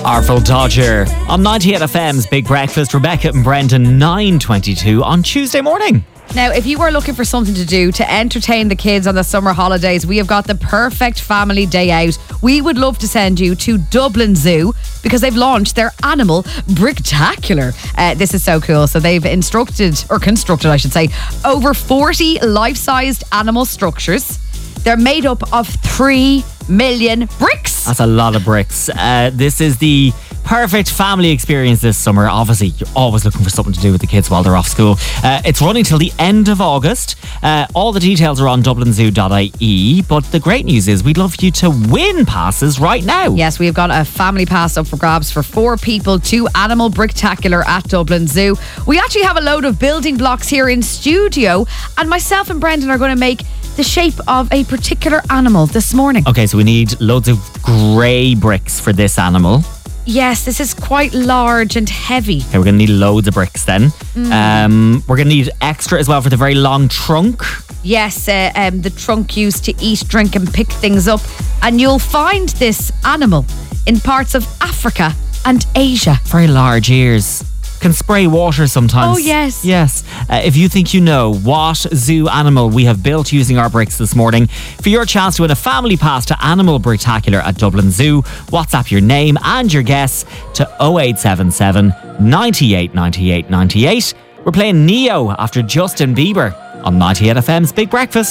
Artful Dodger on 98 FM's Big Breakfast. Rebecca and Brendan, 9:22 on Tuesday morning. Now, if you are looking for something to do to entertain the kids on the summer holidays, we have got the perfect family day out. We would love to send you to Dublin Zoo because they've launched their Animal Bricktacular. This is so cool. So they've constructed, I should say, over 40 life-sized animal structures. They're made up of 3 million bricks. That's a lot of bricks. This is the perfect family experience this summer. Obviously, you're always looking for something to do with the kids while they're off school. It's running till the end of August. All the details are on dublinzoo.ie. But the great news is we'd love you to win passes right now. Yes, we've got a family pass up for grabs for 4 people to Animal Bricktacular at Dublin Zoo. We actually have a load of building blocks here in studio, and myself and Brendan are going to make the shape of a particular animal this morning. Okay, so we need loads of grey bricks for this animal. Yes, this is quite large and heavy. Okay, we're going to need loads of bricks then. We're going to need extra as well for the very long trunk. Yes, the trunk used to eat, drink and pick things up. And you'll find this animal in parts of Africa and Asia. Very large ears. Can spray water sometimes. Oh, yes. Yes. If you think you know what zoo animal we have built using our bricks this morning, for your chance to win a family pass to Animal Bricktacular at Dublin Zoo, WhatsApp your name and your guess to 0877 98 98 98. We're playing Neo after Justin Bieber on 98 FM's Big Breakfast.